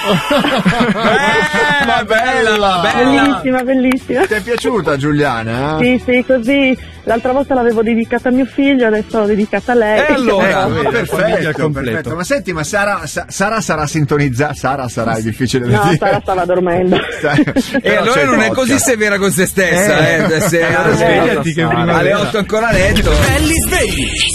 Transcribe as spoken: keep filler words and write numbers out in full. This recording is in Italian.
Eh, ma bella, bella. Bellissima, bellissima. Ti è piaciuta Giuliana? Sì, sì, così l'altra volta l'avevo dedicata a mio figlio, adesso l'ho dedicata a lei. E allora? Eh, perfetto, completo. perfetto. Ma senti, ma Sara, Sa- Sara sarà sintonizzata? Sara sarà, è difficile da No, dire. Sara stava dormendo. E Però allora c'è non è podcast. così severa con se stessa, eh, se Eh, alle svegliati che prima alle vera. otto ancora a letto. Belli svegli.